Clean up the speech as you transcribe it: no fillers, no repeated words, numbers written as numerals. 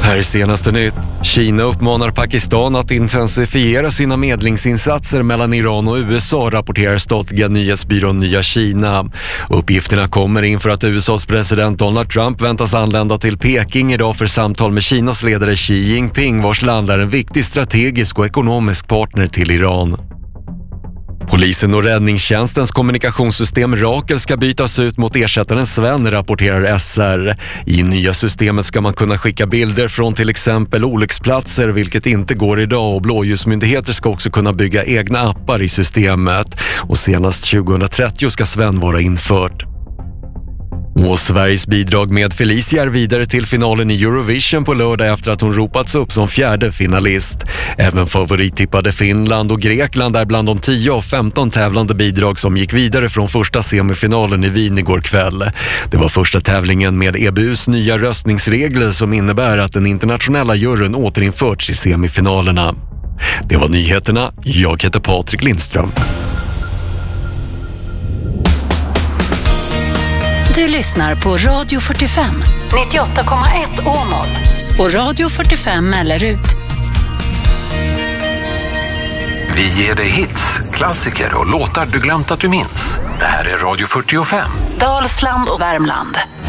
Här senaste nytt. Kina uppmanar Pakistan att intensifiera sina medlingsinsatser mellan Iran och USA, rapporterar statliga nyhetsbyrån Nya Kina. Uppgifterna kommer inför att USAs president Donald Trump väntas anlända till Peking idag för samtal med Kinas ledare Xi Jinping, vars land är en viktig strategisk och ekonomisk partner till Iran. Polisen och räddningstjänstens kommunikationssystem Rakel ska bytas ut mot ersättaren Sven, rapporterar SR. I nya systemet ska man kunna skicka bilder från till exempel olycksplatser, vilket inte går idag, och blåljusmyndigheter ska också kunna bygga egna appar i systemet. Och senast 2030 ska Sven vara infört. Och Sveriges bidrag med Felicia är vidare till finalen i Eurovision på lördag efter att hon ropats upp som 4:e finalist. Även favorittippade Finland och Grekland är bland de 10 av 15 tävlande bidrag som gick vidare från första semifinalen i Wien igår kväll. Det var första tävlingen med EBUs nya röstningsregler som innebär att den internationella juryn återinförts i semifinalerna. Det var nyheterna. Jag heter Patrik Lindström. Du lyssnar på Radio 45, 98,1 Åmål och Radio 45 Mellerud. Vi ger dig hits, klassiker och låtar du glömt att du minns. Det här är Radio 45. Dalsland och Värmland.